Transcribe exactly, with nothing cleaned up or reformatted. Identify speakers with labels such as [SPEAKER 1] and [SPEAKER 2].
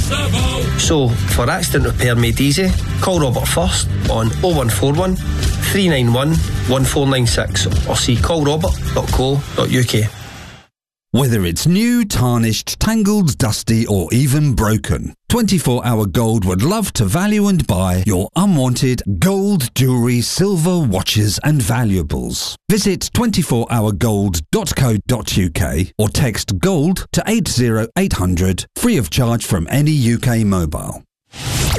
[SPEAKER 1] So, for accident repair made easy, call Robert first on oh one four one, three nine one, one four nine six or see call robert dot co dot uk.
[SPEAKER 2] Whether it's new, tarnished, tangled, dusty or even broken, twenty-four hour Gold would love to value and buy your unwanted gold, jewellery, silver, watches and valuables. Visit twenty-four hour gold dot co dot uk or text GOLD to eight zero eight hundred free of charge from any U K mobile.